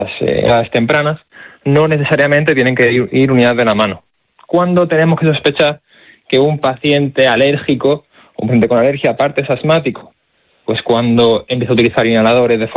edades tempranas, no necesariamente tienen que ir unidas de la mano. ¿Cuándo tenemos que sospechar que un paciente alérgico, un paciente con alergia aparte es asmático? Pues cuando empieza a utilizar inhaladores de